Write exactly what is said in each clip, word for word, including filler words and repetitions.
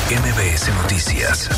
M B S Noticias.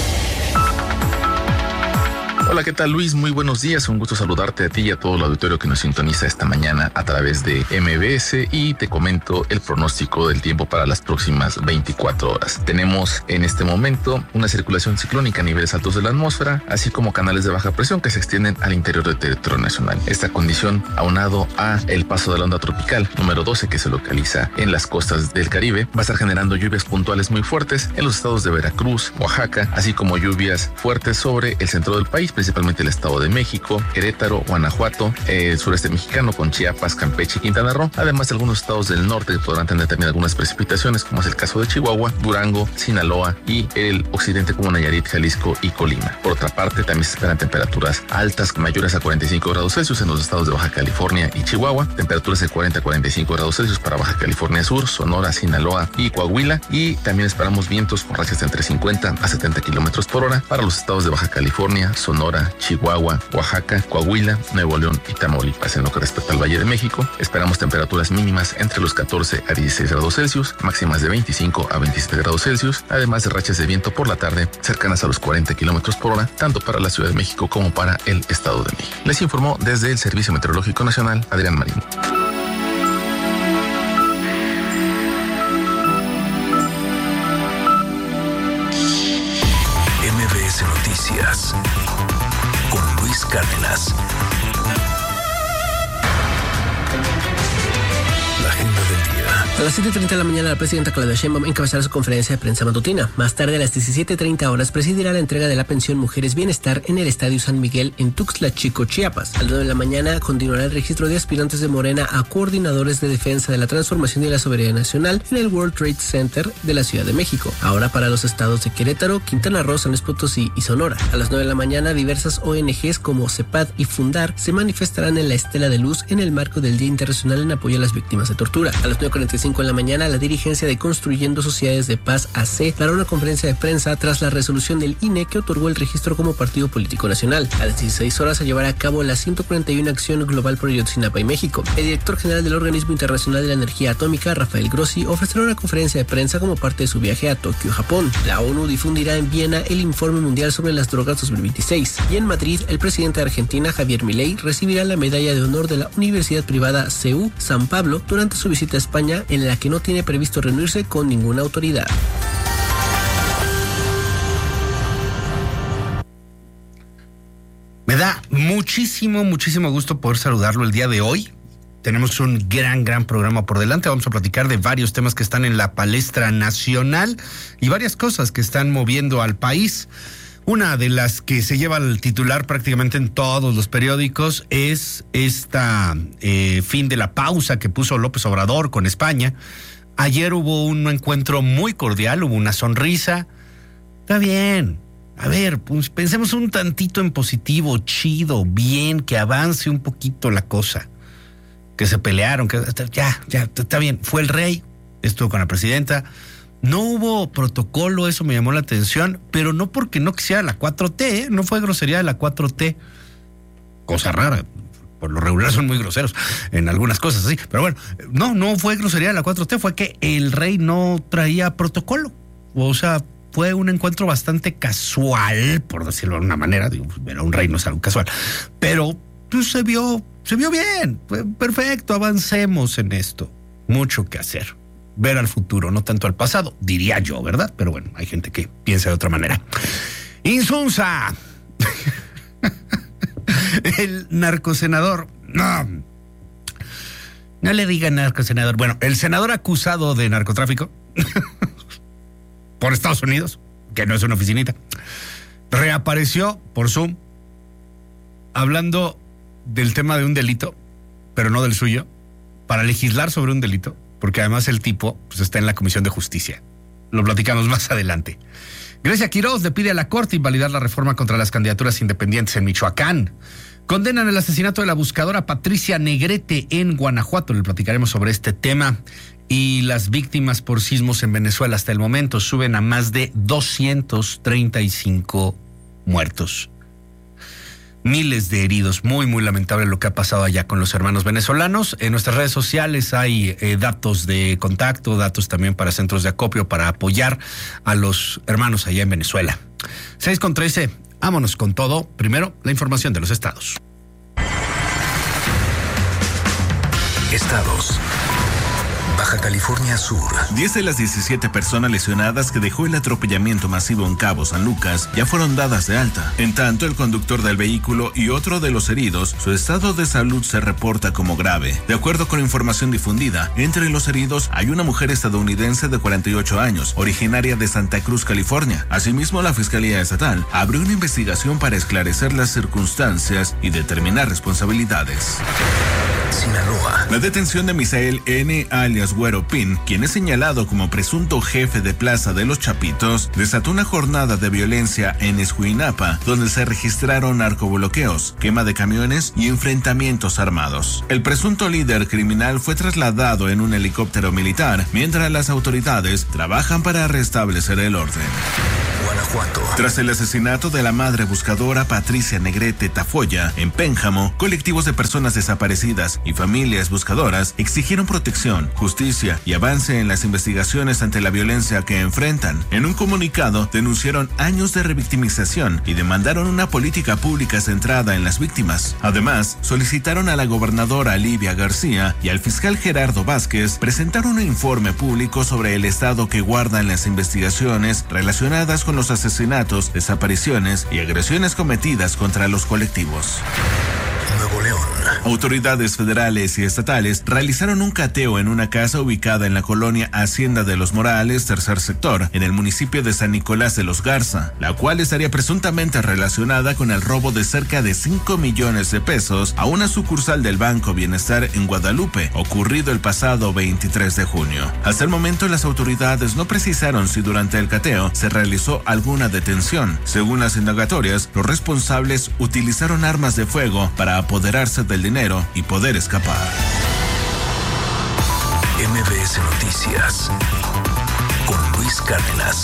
Hola, ¿qué tal, Luis? Muy buenos días. Un gusto saludarte a ti y a todo el auditorio que nos sintoniza esta mañana a través de M B S, y te comento el pronóstico del tiempo para las próximas veinticuatro horas. Tenemos en este momento una circulación ciclónica a niveles altos de la atmósfera, así como canales de baja presión que se extienden al interior del territorio nacional. Esta condición, aunado a el paso de la onda tropical número doce que se localiza en las costas del Caribe, va a estar generando lluvias puntuales muy fuertes en los estados de Veracruz, Oaxaca, así como lluvias fuertes sobre el centro del país, principalmente el Estado de México, Querétaro, Guanajuato, el sureste mexicano con Chiapas, Campeche y Quintana Roo, además de algunos estados del norte que podrán tener también algunas precipitaciones, como es el caso de Chihuahua, Durango, Sinaloa y el occidente como Nayarit, Jalisco y Colima. Por otra parte, también se esperan temperaturas altas mayores a cuarenta y cinco grados Celsius en los estados de Baja California y Chihuahua, temperaturas de cuarenta a cuarenta y cinco grados Celsius para Baja California Sur, Sonora, Sinaloa y Coahuila, y también esperamos vientos con rachas de entre cincuenta a setenta kilómetros por hora para los estados de Baja California, Sonora, Chihuahua, Oaxaca, Coahuila, Nuevo León y Tamaulipas. En lo que respecta al Valle de México, esperamos temperaturas mínimas entre los catorce a dieciséis grados Celsius, máximas de veinticinco a veintisiete grados Celsius, además de rachas de viento por la tarde cercanas a los cuarenta kilómetros por hora, tanto para la Ciudad de México como para el Estado de México. Les informó desde el Servicio Meteorológico Nacional, Adrián Marín. M B S Noticias con Luis Cárdenas. La agenda del día. A las siete treinta de la mañana, la presidenta Claudia Sheinbaum encabezará su conferencia de prensa matutina. Más tarde, a las diecisiete treinta horas, presidirá la entrega de la pensión Mujeres Bienestar en el Estadio San Miguel en Tuxtla Chico, Chiapas. A las nueve de la mañana, continuará el registro de aspirantes de Morena a coordinadores de defensa de la transformación y la soberanía nacional en el World Trade Center de la Ciudad de México. Ahora para los estados de Querétaro, Quintana Roo, San Luis Potosí y Sonora. A las nueve de la mañana, diversas O N Ges como CEPAD y Fundar se manifestarán en la Estela de Luz en el marco del Día Internacional en apoyo a las víctimas de tortura. A las nueve cuarenta y cinco de la mañana, la dirigencia de Construyendo Sociedades de Paz A C dará una conferencia de prensa tras la resolución del I N E que otorgó el registro como partido político nacional. A las dieciséis horas se llevará a cabo la ciento cuarenta y una Acción Global por Ayotzinapa y México. El director general del Organismo Internacional de la Energía Atómica, Rafael Grossi, ofrecerá una conferencia de prensa como parte de su viaje a Tokio, Japón. La ONU difundirá en Viena el Informe Mundial sobre las Drogas dos mil veintiséis. Y en Madrid, el presidente de Argentina, Javier Milei, recibirá la medalla de honor de la Universidad Privada C E U San Pablo durante su visita a España, en la que no tiene previsto reunirse con ninguna autoridad. Me da muchísimo, muchísimo gusto poder saludarlo el día de hoy. Tenemos un gran, gran programa por delante. Vamos a platicar de varios temas que están en la palestra nacional y varias cosas que están moviendo al país. Una de las que se lleva al titular prácticamente en todos los periódicos es esta eh, fin de la pausa que puso López Obrador con España. Ayer hubo un encuentro muy cordial, hubo una sonrisa. Está bien. A ver, pues pensemos un tantito en positivo, chido, bien, que avance un poquito la cosa. Que se pelearon, que ya, ya, está bien. Fue el rey, estuvo con la presidenta. No hubo protocolo, eso me llamó la atención, pero no porque no quisiera la cuatro T, ¿eh? No fue grosería de la cuatro T. Cosa rara. Por lo regular son muy groseros en algunas cosas, sí. Pero bueno, no, no fue grosería de la cuatro T, fue que el rey no traía protocolo. O sea, fue un encuentro bastante casual, por decirlo de alguna manera. Digo, ver a un rey no es algo casual. Pero pues, se vio, se vio bien. Fue perfecto, avancemos en esto. Mucho que hacer. Ver al futuro, no tanto al pasado, diría yo, ¿verdad? Pero bueno, hay gente que piensa de otra manera. Insunza. El narcosenador. No. No le digan narcosenador. Bueno, el senador acusado de narcotráfico por Estados Unidos, que no es una oficinita, reapareció por Zoom hablando del tema de un delito, pero no del suyo, para legislar sobre un delito, porque además el tipo pues, está en la Comisión de Justicia. Lo platicamos más adelante. Grecia Quiroz le pide a la Corte invalidar la reforma contra las candidaturas independientes en Michoacán. Condenan el asesinato de la buscadora Patricia Negrete en Guanajuato. Le platicaremos sobre este tema. Y las víctimas por sismos en Venezuela hasta el momento suben a más de doscientos treinta y cinco muertos. Miles de heridos, muy muy lamentable lo que ha pasado allá con los hermanos venezolanos. En nuestras redes sociales hay eh, datos de contacto, datos también para centros de acopio para apoyar a los hermanos allá en Venezuela. seis con trece, vámonos con todo. Primero, la información de los estados. Estados. Baja California Sur. diez de las diecisiete personas lesionadas que dejó el atropellamiento masivo en Cabo San Lucas ya fueron dadas de alta. En tanto, el conductor del vehículo y otro de los heridos, su estado de salud se reporta como grave. De acuerdo con información difundida, entre los heridos hay una mujer estadounidense de cuarenta y ocho años, originaria de Santa Cruz, California. Asimismo, la Fiscalía Estatal abrió una investigación para esclarecer las circunstancias y determinar responsabilidades. Sinaloa. La detención de Misael N. alias Güero Pin, quien es señalado como presunto jefe de Plaza de los Chapitos, desató una jornada de violencia en Escuinapa, donde se registraron narcobloqueos, quema de camiones y enfrentamientos armados. El presunto líder criminal fue trasladado en un helicóptero militar, mientras las autoridades trabajan para restablecer el orden. Guanajuato. Tras el asesinato de la madre buscadora Patricia Negrete Tafoya en Pénjamo, colectivos de personas desaparecidas y familias buscadoras exigieron protección, justicia y avance en las investigaciones ante la violencia que enfrentan. En un comunicado denunciaron años de revictimización y demandaron una política pública centrada en las víctimas. Además, solicitaron a la gobernadora Livia García y al fiscal Gerardo Vázquez presentar un informe público sobre el estado que guardan las investigaciones relacionadas con los asesinatos, desapariciones y agresiones cometidas contra los colectivos. Nuevo León. Autoridades federales y estatales realizaron un cateo en una casa ubicada en la colonia Hacienda de los Morales, tercer sector, en el municipio de San Nicolás de los Garza, la cual estaría presuntamente relacionada con el robo de cerca de cinco millones de pesos a una sucursal del Banco Bienestar en Guadalupe, ocurrido el pasado veintitrés de junio. Hasta el momento, las autoridades no precisaron si durante el cateo se realizó alguna detención. Según las indagatorias, los responsables utilizaron armas de fuego para apoderarse del dinero y poder escapar. M B S Noticias con Luis Cárdenas.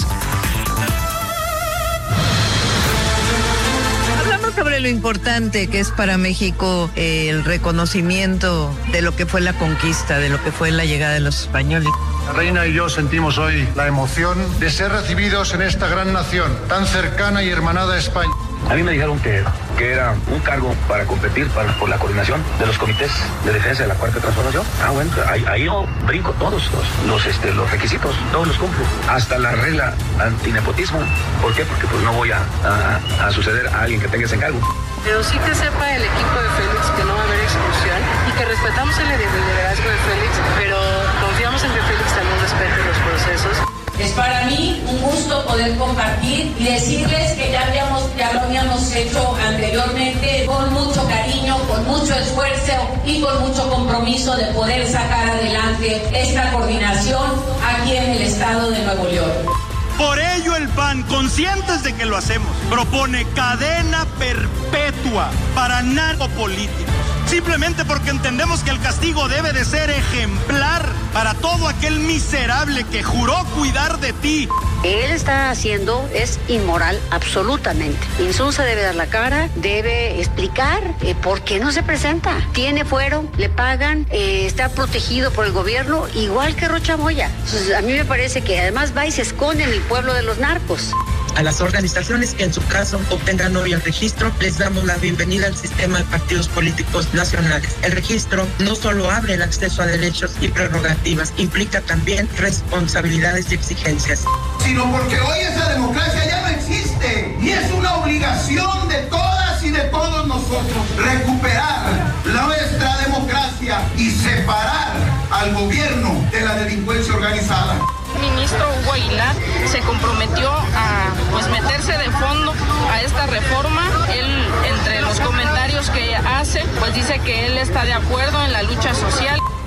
Hablamos sobre lo importante que es para México eh, el reconocimiento de lo que fue la conquista, de lo que fue la llegada de los españoles. La reina y yo sentimos hoy la emoción de ser recibidos en esta gran nación, tan cercana y hermanada a España. A mí me dijeron que, que era un cargo para competir para, por la coordinación de los comités de defensa de la Cuarta Transformación. Ah, bueno, ahí, ahí yo brinco todos los, los, este, los requisitos, todos los cumplo. Hasta la regla antinepotismo. ¿Por qué? Porque pues no voy a, a, a suceder a alguien que tenga ese encargo. Pero sí que sepa el equipo de Félix que no va a haber exclusión y que respetamos el liderazgo de Félix, pero confiamos en que Félix también respete los procesos. Es para mí un gusto poder compartir y decirles que ya, habíamos, ya lo habíamos hecho anteriormente con mucho cariño, con mucho esfuerzo y con mucho compromiso de poder sacar adelante esta coordinación aquí en el estado de Nuevo León. Por ello el P A N, conscientes de que lo hacemos, propone cadena perpetua para narcopolíticos. Simplemente porque entendemos que el castigo debe de ser ejemplar para todo aquel miserable que juró cuidar de ti. Él está haciendo es inmoral absolutamente. Insunza debe dar la cara, debe explicar eh, por qué no se presenta. Tiene fuero, le pagan, eh, está protegido por el gobierno, igual que Rocha Moya. Entonces, a mí me parece que además va y se esconde en el pueblo de los narcos. A las organizaciones que en su caso obtengan hoy el registro, les damos la bienvenida al sistema de partidos políticos nacionales. El registro no solo abre el acceso a derechos y prerrogativas, implica también responsabilidades y exigencias. Sino porque hoy esa democracia ya no existe y es una obligación de todas y de todos nosotros recuperar nuestra democracia y separar al gobierno de la delincuencia organizada. El ministro Hugo Aguilar se comprometió a pues meterse de fondo a esta reforma. Él, entre los comentarios que hace, pues dice que él está de acuerdo en la lucha social.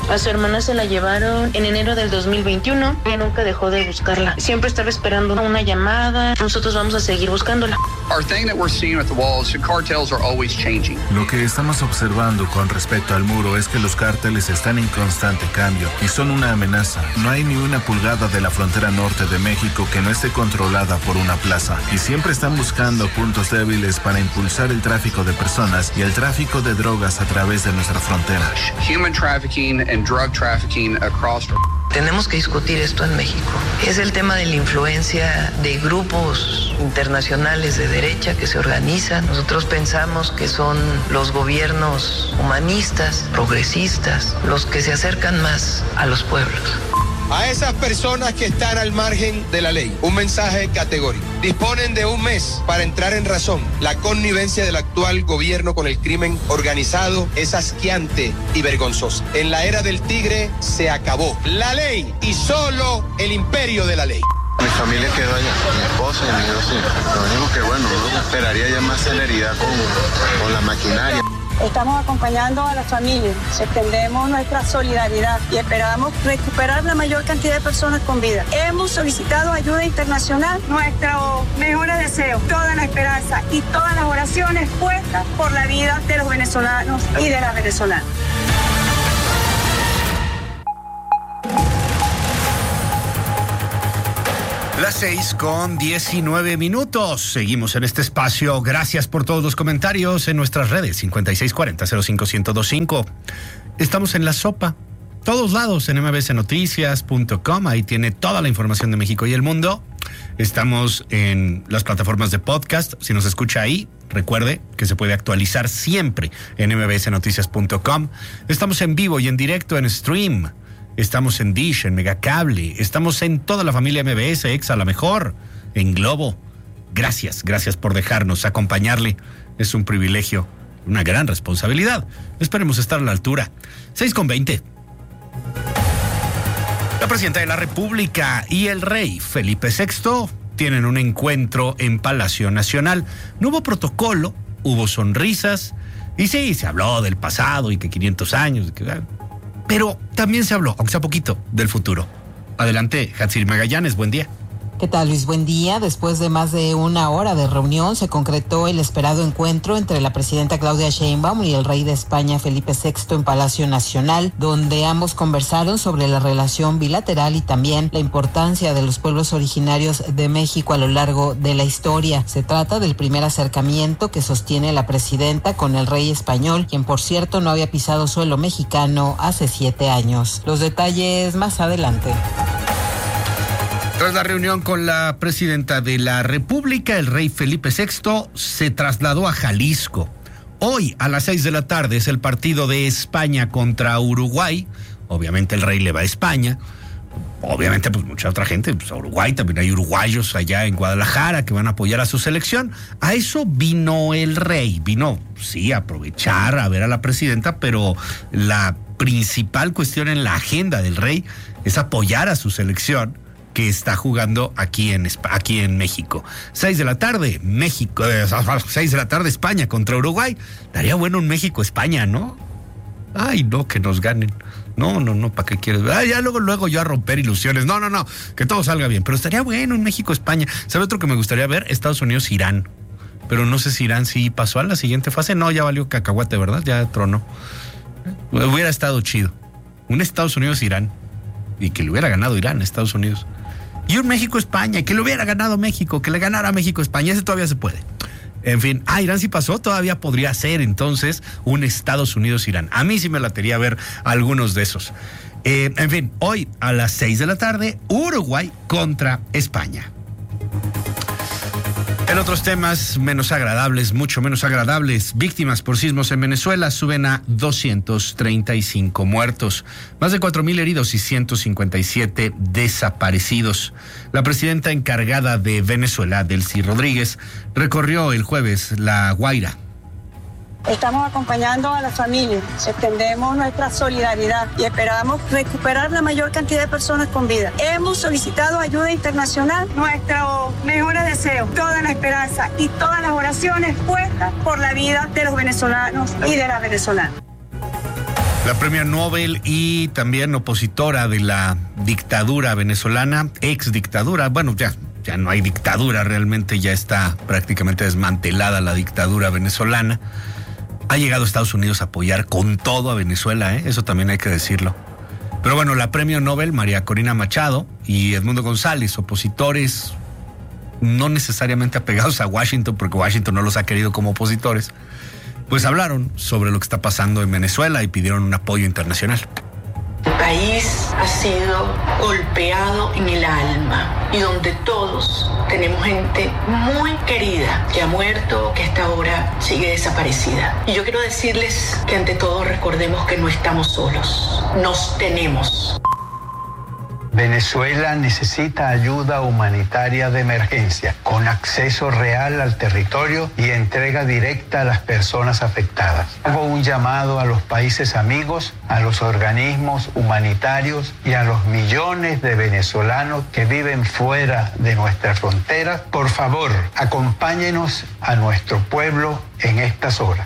A su hermana se la llevaron en enero del dos mil veintiuno. Ella nunca dejó de buscarla. Siempre estaba esperando una llamada. Nosotros vamos a seguir buscándola. Our thing that we're seeing with the wall is the cartels are always changing. Lo que estamos observando con respecto al muro es que los cárteles están en constante cambio y son una amenaza. No hay ni una pulgada de la frontera norte de México que no esté controlada por una plaza y siempre están buscando puntos débiles para impulsar el tráfico de personas y el tráfico de drogas a través de nuestra frontera. Human trafficking and drug trafficking across. Tenemos que discutir esto en México. Es el tema de la influencia de grupos internacionales de derecha que se organizan. Nosotros pensamos que son los gobiernos humanistas, progresistas, los que se acercan más a los pueblos. A esas personas que están al margen de la ley, un mensaje categórico. Disponen de un mes para entrar en razón. La connivencia del actual gobierno con el crimen organizado es asqueante y vergonzosa. En la era del tigre se acabó la ley y solo el imperio de la ley. Mi familia quedó allá, mi esposa y mi hijo sí. Lo único que bueno, uno esperaría ya más celeridad con, con la maquinaria. Estamos acompañando a las familias, extendemos nuestra solidaridad y esperamos recuperar la mayor cantidad de personas con vida. Hemos solicitado ayuda internacional, nuestros mejores deseos, toda la esperanza y todas las oraciones puestas por la vida de los venezolanos y de las venezolanas. Las seis con diecinueve minutos. Seguimos en este espacio. Gracias por todos los comentarios en nuestras redes. cincuenta y seis cuarenta cero cinco ciento veinticinco. Estamos en La Sopa. Todos lados en m b c noticias punto com. Ahí tiene toda la información de México y el mundo. Estamos en las plataformas de podcast. Si nos escucha ahí, recuerde que se puede actualizar siempre en m b c noticias punto com. Estamos en vivo y en directo en Stream. Estamos en Dish, en Megacable, estamos en toda la familia M B S, Exa, La Mejor, en Globo. Gracias, gracias por dejarnos acompañarle. Es un privilegio, una gran responsabilidad. Esperemos estar a la altura. seis con veinte. La presidenta de la República y el rey Felipe sexto tienen un encuentro en Palacio Nacional. No hubo protocolo, hubo sonrisas y sí, se habló del pasado y que quinientos años... Que, pero también se habló, aunque sea poquito, del futuro. Adelante, Hatsir Magallanes, buen día. ¿Qué tal, Luis? Buen día. Después de más de una hora de reunión, se concretó el esperado encuentro entre la presidenta Claudia Sheinbaum y el rey de España, Felipe sexto, en Palacio Nacional, donde ambos conversaron sobre la relación bilateral y también la importancia de los pueblos originarios de México a lo largo de la historia. Se trata del primer acercamiento que sostiene la presidenta con el rey español, quien, por cierto, no había pisado suelo mexicano hace siete años. Los detalles más adelante. Tras la reunión con la presidenta de la República, el rey Felipe sexto se trasladó a Jalisco. Hoy a las seis de la tarde es el partido de España contra Uruguay. Obviamente el rey le va a España. Obviamente pues mucha otra gente, pues a Uruguay, también hay uruguayos allá en Guadalajara que van a apoyar a su selección. A eso vino el rey, vino sí a aprovechar a ver a la presidenta, pero la principal cuestión en la agenda del rey es apoyar a su selección, que está jugando aquí en aquí en México. Seis de la tarde, México, eh, seis de la tarde, España contra Uruguay. Daría bueno un México-España, ¿no? Ay, no, que nos ganen. No, no, no, ¿para qué quieres? Ay, ya luego, luego yo a romper ilusiones. No, no, no, que todo salga bien. Pero estaría bueno un México-España. ¿Sabe otro que me gustaría ver? Estados Unidos-Irán. Pero no sé si Irán sí pasó a la siguiente fase. No, ya valió cacahuate, ¿verdad? Ya tronó. Hubiera estado chido. Un Estados Unidos-Irán. Y que le hubiera ganado Irán, Estados Unidos. Y un México-España, que le hubiera ganado México, que le ganara México-España, ese todavía se puede. En fin, ah, Irán sí pasó, todavía podría ser entonces un Estados Unidos-Irán. A mí sí me latería ver algunos de esos. Eh, en fin, hoy a las seis de la tarde, Uruguay contra España. En otros temas menos agradables, mucho menos agradables, víctimas por sismos en Venezuela suben a doscientos treinta y cinco muertos, más de cuatro mil heridos y ciento cincuenta y siete desaparecidos. La presidenta encargada de Venezuela, Delcy Rodríguez, recorrió el jueves La Guaira. Estamos acompañando a las familias, extendemos nuestra solidaridad y esperamos recuperar la mayor cantidad de personas con vida. Hemos solicitado ayuda internacional, nuestros mejores deseos, toda la esperanza y todas las oraciones puestas por la vida de los venezolanos y de las venezolanas. La premio Nobel y también opositora de la dictadura venezolana, ex dictadura, bueno, ya, ya no hay dictadura realmente, ya está prácticamente desmantelada la dictadura venezolana. Ha llegado a Estados Unidos a apoyar con todo a Venezuela, ¿eh? Eso también hay que decirlo. Pero bueno, la premio Nobel, María Corina Machado y Edmundo González, opositores no necesariamente apegados a Washington, porque Washington no los ha querido como opositores, pues hablaron sobre lo que está pasando en Venezuela y pidieron un apoyo internacional. El país ha sido golpeado en el alma y donde todos tenemos gente muy querida que ha muerto, que hasta ahora sigue desaparecida. Y yo quiero decirles que ante todo recordemos que no estamos solos, nos tenemos. Venezuela necesita ayuda humanitaria de emergencia, con acceso real al territorio y entrega directa a las personas afectadas. Hago un llamado a los países amigos, a los organismos humanitarios y a los millones de venezolanos que viven fuera de nuestras fronteras. Por favor, acompáñenos a nuestro pueblo en estas horas.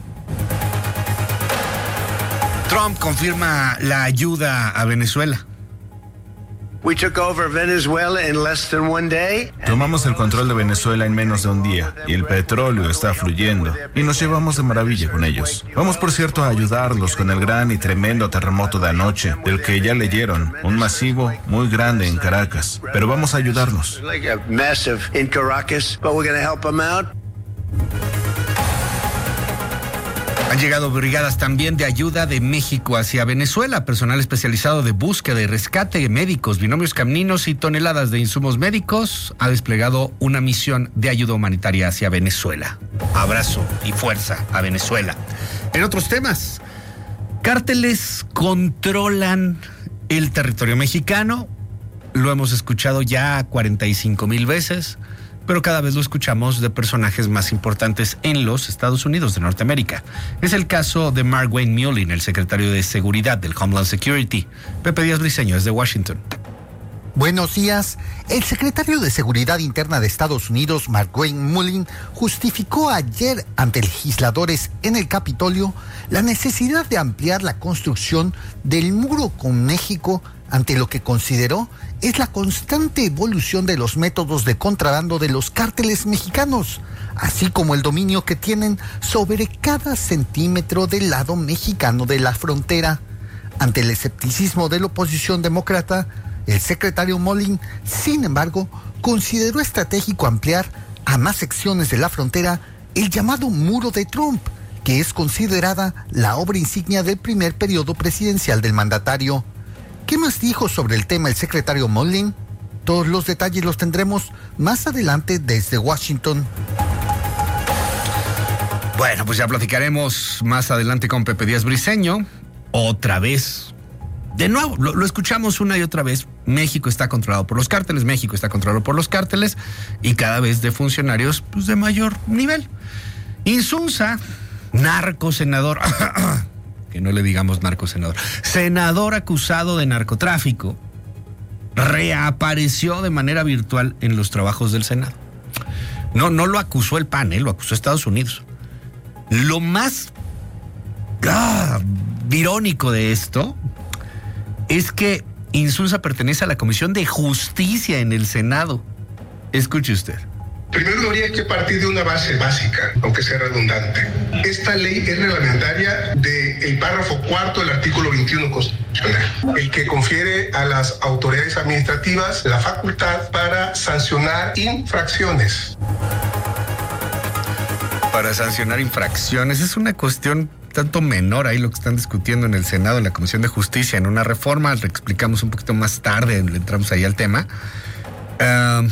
Trump confirma la ayuda a Venezuela. Tomamos el control de Venezuela en menos de un día y el petróleo está fluyendo y nos llevamos de maravilla con ellos. Vamos, por cierto, a ayudarlos con el gran y tremendo terremoto de anoche, del que ya leyeron, un masivo muy grande en Caracas, pero vamos a ayudarlos. Han llegado brigadas también de ayuda de México hacia Venezuela, personal especializado de búsqueda y rescate, médicos, binomios caninos y toneladas de insumos médicos. Ha desplegado una misión de ayuda humanitaria hacia Venezuela. Abrazo y fuerza a Venezuela. En otros temas, cárteles controlan el territorio mexicano. Lo hemos escuchado ya cuarenta y cinco mil veces, pero cada vez lo escuchamos de personajes más importantes en los Estados Unidos de Norteamérica. Es el caso de Mark Wayne Mullin, el secretario de Seguridad del Homeland Security. Pepe Díaz Briceño, desde Washington. Buenos días. El secretario de Seguridad Interna de Estados Unidos, Mark Wayne Mullin, justificó ayer ante legisladores en el Capitolio la necesidad de ampliar la construcción del muro con México ante lo que consideró es la constante evolución de los métodos de contrabando de los cárteles mexicanos, así como el dominio que tienen sobre cada centímetro del lado mexicano de la frontera. Ante el escepticismo de la oposición demócrata, el secretario Mullin, sin embargo, consideró estratégico ampliar a más secciones de la frontera el llamado Muro de Trump, que es considerada la obra insignia del primer periodo presidencial del mandatario. ¿Qué más dijo sobre el tema el secretario Mullin? Todos los detalles los tendremos más adelante desde Washington. Bueno, pues ya platicaremos más adelante con Pepe Díaz Briceño. Otra vez, de nuevo, lo, lo escuchamos una y otra vez. México está controlado por los cárteles, México está controlado por los cárteles y cada vez de funcionarios pues, de mayor nivel. Insunza, narco senador... que no le digamos narco senador, senador acusado de narcotráfico, reapareció de manera virtual en los trabajos del Senado. No, no lo acusó el P A N, ¿eh? Lo acusó Estados Unidos. Lo más ah, irónico de esto es que Insunza pertenece a la Comisión de Justicia en el Senado. Escuche usted. Primero habría que partir de una base básica, aunque sea redundante. Esta ley es reglamentaria del párrafo cuarto del artículo veintiuno constitucional, el que confiere a las autoridades administrativas la facultad para sancionar infracciones. Para sancionar infracciones, es una cuestión tanto menor ahí lo que están discutiendo en el Senado, en la Comisión de Justicia, en una reforma, le explicamos un poquito más tarde, le entramos ahí al tema. Uh,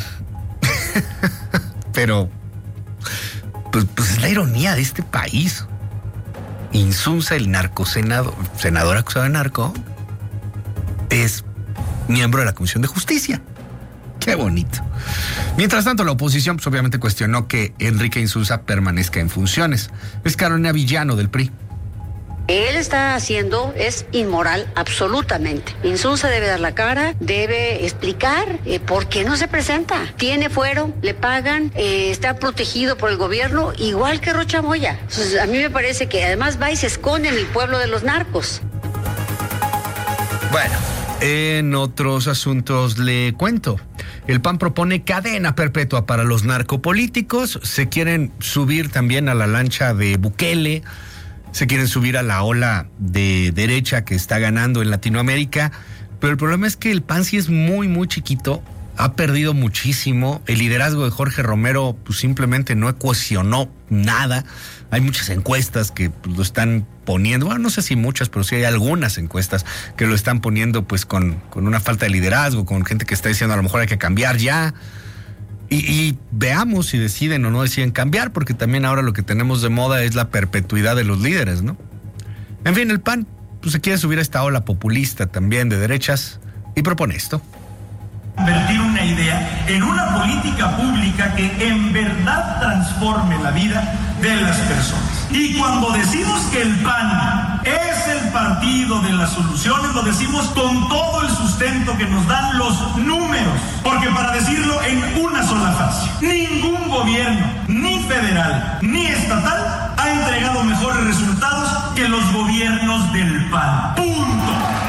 pero pues, pues es la ironía de este país. Insunza, el narcosenador, senador acusado de narco, es miembro de la Comisión de Justicia. Qué bonito. Mientras tanto, la oposición pues, obviamente cuestionó que Enrique Insunza permanezca en funciones. Es Carolina Villano del P R I. Él está haciendo es inmoral absolutamente. Insunza debe dar la cara, debe explicar eh, por qué no se presenta. Tiene fuero, le pagan, eh, está protegido por el gobierno, igual que Rocha Moya. Entonces, a mí me parece que además va y se esconde en el pueblo de los narcos. En otros asuntos le cuento, el P A N propone cadena perpetua para los narcopolíticos, se quieren subir también a la lancha de Bukele, se quieren subir a la ola de derecha que está ganando en Latinoamérica, pero el problema es que el P A N sí es muy, muy chiquito, ha perdido muchísimo, el liderazgo de Jorge Romero pues, simplemente no ecuacionó nada, hay muchas encuestas que pues, lo están poniendo, bueno, no sé si muchas, pero sí hay algunas encuestas que lo están poniendo pues con, con una falta de liderazgo, con gente que está diciendo a lo mejor hay que cambiar ya, y, y veamos si deciden o no deciden cambiar, porque también ahora lo que tenemos de moda es la perpetuidad de los líderes, ¿no? En fin, el P A N pues, se quiere subir a esta ola populista también de derechas y propone esto. Convertir una idea en una política pública que en verdad transforme la vida de las personas. Y cuando decimos que el P A N es el partido de las soluciones, lo decimos con todo el sustento que nos dan los números. Porque para decirlo en una sola frase, ningún gobierno, ni federal, ni estatal, ha entregado mejores resultados que los gobiernos del P A N. Punto.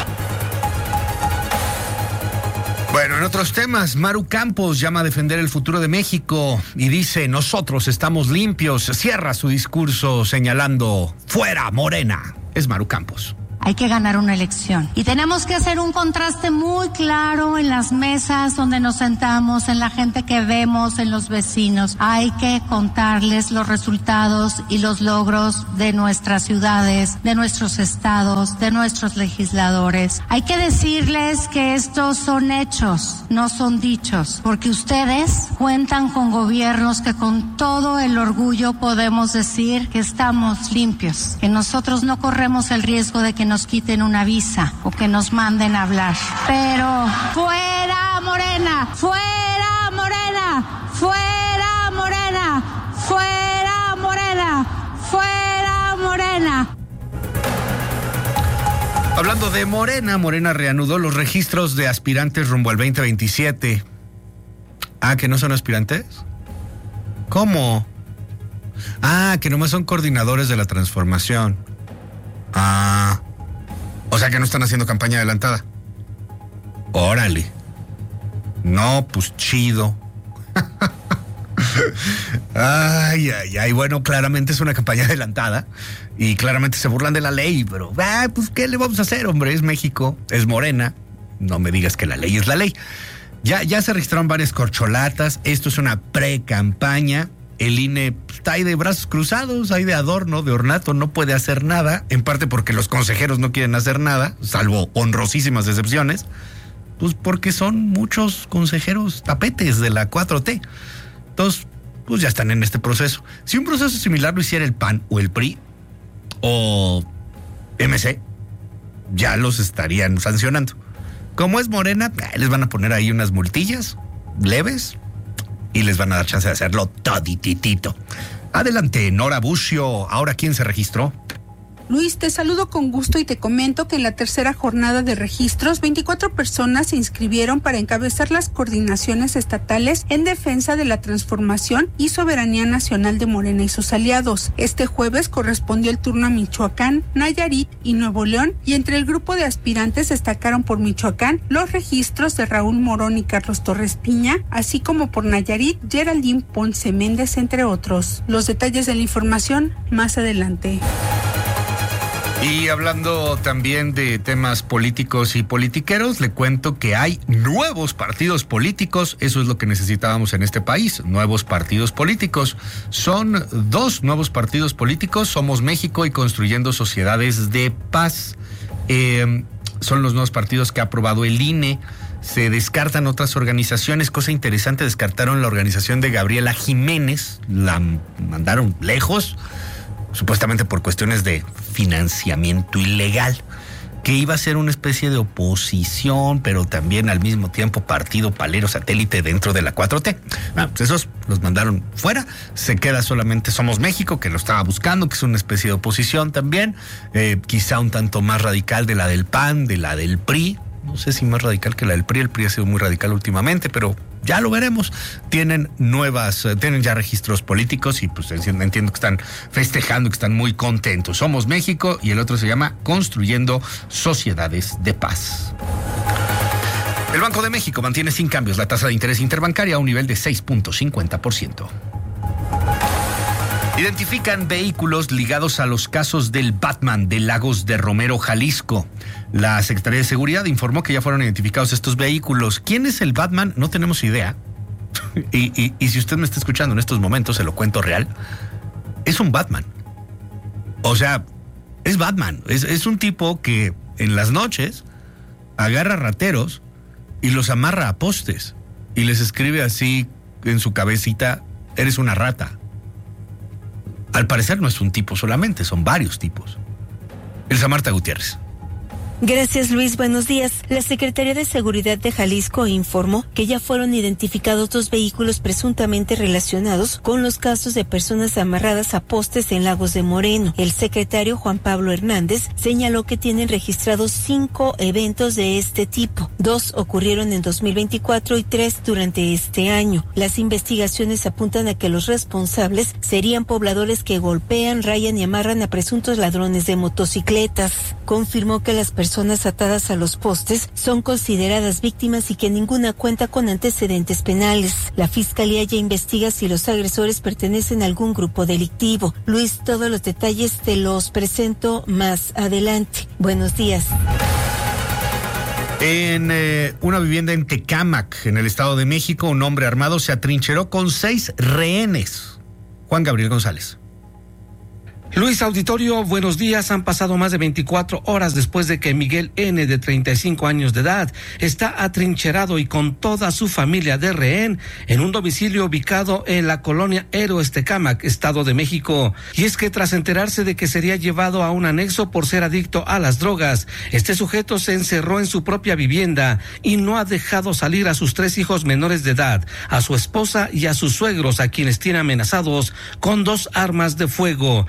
Bueno, en otros temas, Maru Campos llama a defender el futuro de México y dice, nosotros estamos limpios. Cierra su discurso señalando, fuera Morena. Es Maru Campos. Hay que ganar una elección. Y tenemos que hacer un contraste muy claro en las mesas donde nos sentamos, en la gente que vemos, en los vecinos. Hay que contarles los resultados y los logros de nuestras ciudades, de nuestros estados, de nuestros legisladores. Hay que decirles que estos son hechos, no son dichos, porque ustedes cuentan con gobiernos que con todo el orgullo podemos decir que estamos limpios, que nosotros no corremos el riesgo de que nos nos quiten una visa o que nos manden a hablar. Pero fuera Morena, fuera Morena, fuera Morena, fuera Morena, fuera Morena. Hablando de Morena, Morena reanudó los registros de aspirantes rumbo al veinte veintisiete. Ah, ¿que no son aspirantes? ¿Cómo? Ah, que nomás son coordinadores de la transformación. Ah... O sea que no están haciendo campaña adelantada. Órale. No, pues chido. Ay, ay, ay. Bueno, claramente es una campaña adelantada y claramente se burlan de la ley, pero, ah, pues, ¿qué le vamos a hacer, hombre? Es México, es Morena. No me digas que la ley es la ley. Ya, ya se registraron varias corcholatas. Esto es una pre-campaña. El I N E está ahí de brazos cruzados, ahí de adorno, de ornato, no puede hacer nada, en parte porque los consejeros no quieren hacer nada, salvo honrosísimas excepciones, pues porque son muchos consejeros tapetes de la cuatro T. Entonces, pues ya están en este proceso. Si un proceso similar lo hiciera el P A N o el P R I o M C, ya los estarían sancionando. Como es Morena, les van a poner ahí unas multillas leves y les van a dar chance de hacerlo todititito. Adelante, Nora Bucio. Ahora, ¿quién se registró? Luis, te saludo con gusto y te comento que en la tercera jornada de registros, veinticuatro personas se inscribieron para encabezar las coordinaciones estatales en defensa de la transformación y soberanía nacional de Morena y sus aliados. Este jueves correspondió el turno a Michoacán, Nayarit y Nuevo León, y entre el grupo de aspirantes destacaron por Michoacán los registros de Raúl Morón y Carlos Torres Piña, así como por Nayarit, Geraldine Ponce Méndez, entre otros. Los detalles de la información más adelante. Y hablando también de temas políticos y politiqueros, le cuento que hay nuevos partidos políticos. Eso es lo que necesitábamos en este país, nuevos partidos políticos. Son dos nuevos partidos políticos, Somos México y Construyendo Sociedades de Paz. Eh, son los nuevos partidos que ha aprobado el I N E. Se descartan otras organizaciones. Cosa interesante, descartaron la organización de Gabriela Jiménez, la mandaron lejos, supuestamente por cuestiones de financiamiento ilegal, que iba a ser una especie de oposición, pero también al mismo tiempo partido palero satélite dentro de la cuatro T. Bueno, pues esos los mandaron fuera. Se queda solamente Somos México, que lo estaba buscando, que es una especie de oposición también, eh, quizá un tanto más radical de la del P A N, de la del P R I. No sé si más radical que la del P R I. El P R I ha sido muy radical últimamente, pero ya lo veremos. Tienen nuevas, eh, tienen ya registros políticos y pues entiendo que están festejando, que están muy contentos. Somos México y el otro se llama Construyendo Sociedades de Paz. El Banco de México mantiene sin cambios la tasa de interés interbancaria a un nivel de seis punto cincuenta por ciento. Identifican vehículos ligados a los casos del Batman de Lagos de Romero, Jalisco. La Secretaría de Seguridad informó que ya fueron identificados estos vehículos. ¿Quién es el Batman? No tenemos idea. y, y, y si usted me está escuchando en estos momentos, se lo cuento real. Es un Batman. O sea, es Batman. Es, es un tipo que en las noches agarra rateros y los amarra a postes. Y les escribe así en su cabecita, eres una rata. Al parecer no es un tipo solamente, son varios tipos. Elsa Marta Gutiérrez. Gracias, Luis. Buenos días. La Secretaría de Seguridad de Jalisco informó que ya fueron identificados dos vehículos presuntamente relacionados con los casos de personas amarradas a postes en Lagos de Moreno. El secretario Juan Pablo Hernández señaló que tienen registrados cinco eventos de este tipo. Dos ocurrieron en dos mil veinticuatro y tres durante este año. Las investigaciones apuntan a que los responsables serían pobladores que golpean, rayan y amarran a presuntos ladrones de motocicletas. Confirmó que las personas personas atadas a los postes son consideradas víctimas y que ninguna cuenta con antecedentes penales. La Fiscalía ya investiga si los agresores pertenecen a algún grupo delictivo. Luis, todos los detalles te los presento más adelante. Buenos días. En eh, una vivienda en Tecámac, en el Estado de México, un hombre armado se atrincheró con seis rehenes. Juan Gabriel González. Luis Auditorio, buenos días. Han pasado más de veinticuatro horas después de que Miguel N., de treinta y cinco años de edad, está atrincherado y con toda su familia de rehén en un domicilio ubicado en la colonia Héroes Tecámac, Estado de México. Y es que tras enterarse de que sería llevado a un anexo por ser adicto a las drogas, este sujeto se encerró en su propia vivienda y no ha dejado salir a sus tres hijos menores de edad, a su esposa y a sus suegros, a quienes tiene amenazados con dos armas de fuego.